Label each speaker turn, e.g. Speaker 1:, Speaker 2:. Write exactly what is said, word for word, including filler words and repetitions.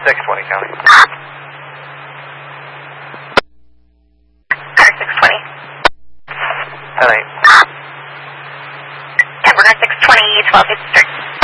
Speaker 1: six twenty, County.
Speaker 2: six twenty.
Speaker 1: ten eight.
Speaker 2: Denver six twenty, twelve fifty-three.